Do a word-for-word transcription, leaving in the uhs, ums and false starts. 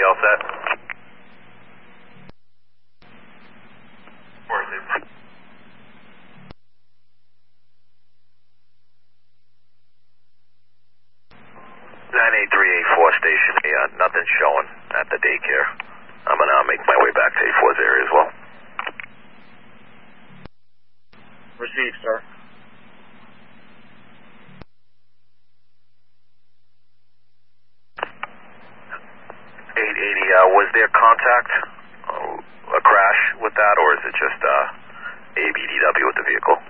all set? Where is it? nine eight three eight four station, yeah, nothing showing at the daycare. I'm gonna uh, make my way back to A four's area as well. Received, sir. eight eighty, uh, was there contact, uh, a crash with that, or is it just uh, A B D W with the vehicle?